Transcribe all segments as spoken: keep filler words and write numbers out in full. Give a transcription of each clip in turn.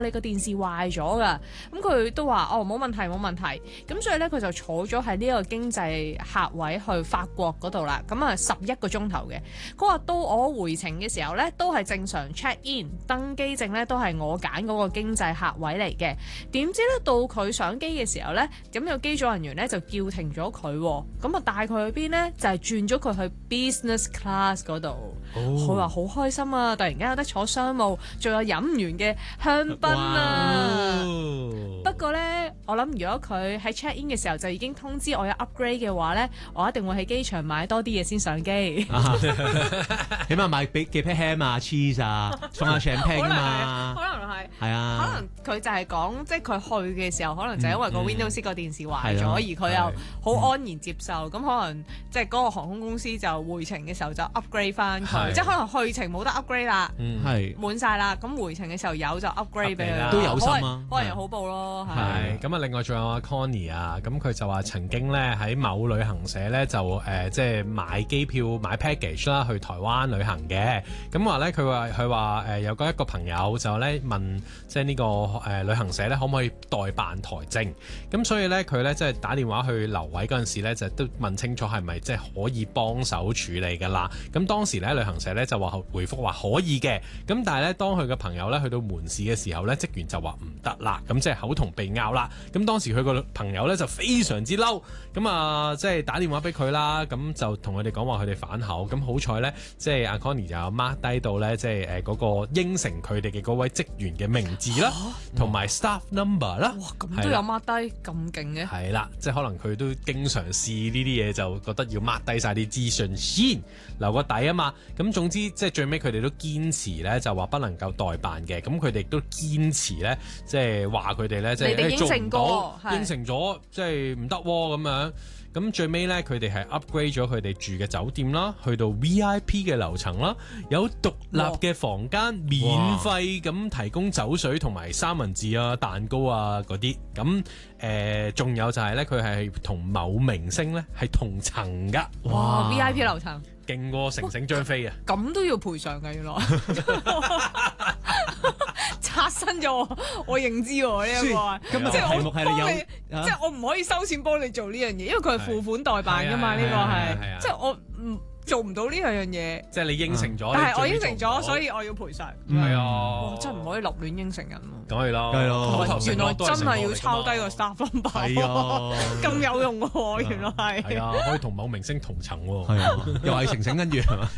你個電視壞咗㗎，咁佢都話哦冇問題冇問題，咁所以咧佢就坐咗喺呢個經濟客位去法國嗰度啦，咁啊十一個鐘頭嘅。佢話到我回程嘅時候咧，都係正常 check in 登機證咧，都係我揀嗰個經濟客位嚟嘅。點知咧到佢上機嘅時候咧，咁有機組人員咧就叫停咗佢，咁啊帶佢去邊咧？就係、是、轉咗佢去 business class 嗰度。佢話好開心啊！突然間有得坐商務，仲有飲唔完嘅香檳啊！不過咧，我諗如果佢喺 check in 嘅時候就已經通知我有 upgrade 嘅話咧，我一定會喺機場買多啲嘢先上機。 起碼買俾幾 pair ham 啊、cheese 啊，送下 champagne 啊嘛。 可能係， 係啊。 可能佢就係講，即係佢去嘅時候，可能就因為個 Windows 個電視壞咗， 嗯嗯、 而佢又好安然接受。咁、嗯、可能即係嗰個航空公司就回程嘅時候就 upgrade 翻佢，即係可能去程冇得 upgrade 啦，係、嗯、滿晒啦。咁回程嘅時候有就 upgrade 俾佢， 都有心啊， 可能有好報咯。 係咁啊！另外仲有阿 Connie 啊，咁佢就話曾經咧喺某旅行社咧就誒、呃、即係買機票買 package 啦去台灣旅行嘅。咁話咧佢話佢話誒有個一個朋友就咧問即係呢、這個誒、呃、旅行社咧可唔可以代辦台證？咁所以咧佢咧即係打電話去留位嗰陣時咧就都問清楚係咪即係可以幫手處理㗎啦。咁當時咧旅行社咧就話回覆話可以嘅。咁但係咧當佢嘅朋友咧去到門市嘅時候咧，職員就話唔得啦。咁即係口同鼻拗啦。咁當時佢個朋友咧就非常之嬲。咁啊即係打電話俾佢啦。咁就同佢哋講話佢哋反口。咁好彩咧，即係阿 Connie 就有 mark 低到咧，即係誒嗰個應承佢哋嘅嗰位職員嘅名字啦，同埋 staff number 啦。 哇！咁都有 mark 低咁勁嘅。 係啦，即係可能佢都經常試呢啲嘢，就覺得要 mark 低晒啲資訊先留個底啊嘛。咁總之即係最尾佢哋都堅持咧，就話不能夠代辦嘅。咁佢哋都堅持咧，即係話佢哋咧，即係做唔到，應承咗，即係唔得咁樣。咁最尾咧，佢哋係 upgrade 咗佢哋住嘅酒店啦，去到 V I P 嘅樓層啦，有獨立嘅房間，免費咁提供酒水同埋三文治啊、蛋糕啊嗰啲。咁誒，仲、呃、有就係咧，佢係同某明星咧係同層噶。 哇 ！V I P 樓層勁過成成張飛啊！ 咁都要賠償㗎，原來刷新咗我我認知喎呢一個。咁即係我幫你，即係我唔可以收錢幫你做呢樣嘢，因為佢係付款代辦㗎嘛。呢個係即係我唔做唔到呢樣嘢。即係你應承咗，但係我應承咗，所以我要賠償。係啊，真係唔可以立亂應承人喎。 梗係啦， 原來真係要抄低個 staff number。係啊，咁有用喎，原來係。 係啊，可以同某明星同層喎。 係啊，又係晴晴跟住係嘛？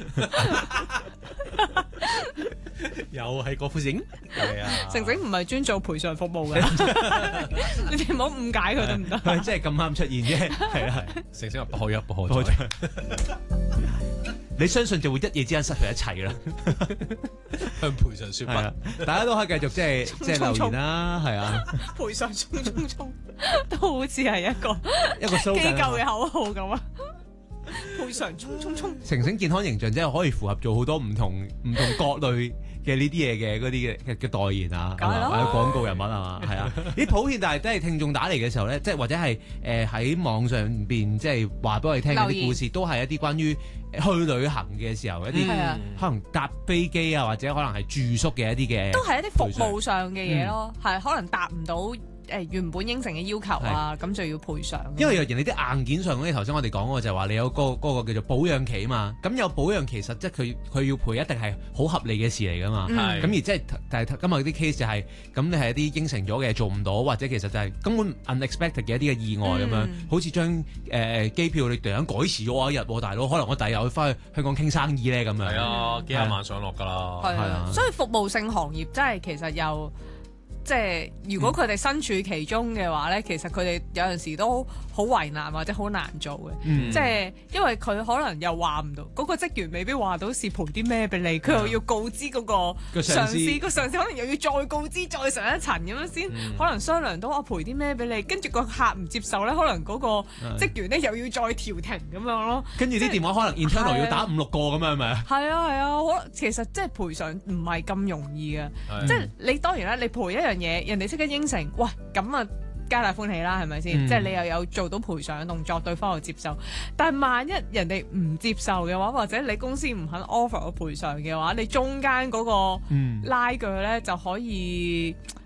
又係郭富城，係啊！ 晴晴唔係專做賠償服務嘅，你哋唔好誤解佢得唔得？ 佢即係咁啱出現啫，係啊係。 晴晴話不可一不可再， 你相信就會一夜之間失去一切啦。 向賠償說不， 大家都可以繼續即係即係留言啦，係啊。 賠償衝衝衝，都好似係一個一個機構嘅口號咁啊！賠償衝衝衝， 晴晴健康形象真係可以符合做好多唔同唔同各類嘅呢啲嘢嘅嗰啲嘅嘅代言啊，或者廣告人物啊，係啊，啲普遍但係都係聽眾打嚟嘅時候咧，即係或者係誒喺網上邊即係話俾我哋聽嗰啲故事，都係一啲關於去旅行嘅時候一啲可能搭飛機啊，或者可能係住宿嘅一啲嘅， 都係一啲服務上嘅嘢咯，係、嗯、可能達唔到。誒原本應承嘅要求啊，咁就要賠償。 因為人哋啲硬件上嗰啲，頭先我哋講過就係話你有嗰、嗰個嗰個叫做保養期啊嘛。咁有保養期，實質佢佢要賠一定係好合理嘅事嚟噶嘛。咁、嗯、而即係但係今日啲 case 就係、是、咁，你係一啲應承咗嘅做唔到，或者其實就係根本 unexpected 嘅一啲嘅意外咁樣，嗯、好似將誒、呃、機票你突然間改遲咗我一日喎，大佬，可能我第日去翻去香港傾生意咧咁樣。 係啊，幾廿萬上落㗎啦。 係啊，所以服務性行業真係其實又。即係如果佢哋身處其中嘅話咧，嗯、其實佢哋有陣時都好為難或者好難做嘅。嗯、即係因為佢可能又話唔到，嗰、嗰個職員未必話到是賠啲咩俾你，佢又要告知嗰個上司，個上司可能又要再告知再上一層咁樣先，嗯、可能商量到我賠啲咩俾你，跟住個客唔接受咧，可能嗰個職員咧又要再調停咁樣咯。 跟住啲電話可能 internal 要打五六個咁樣係咪啊？ 係啊係啊，可其實即係賠償唔係咁容易嘅，即係你當然啦，你賠一樣嘢，人哋即刻應承，喂咁啊，皆大歡喜啦，係咪先？嗯、即係你又有做到賠償動作，對方又接受。但係萬一人哋唔接受嘅話，或者你公司唔肯 offer 個賠償嘅話，你中間嗰個拉鋸咧就可以。嗯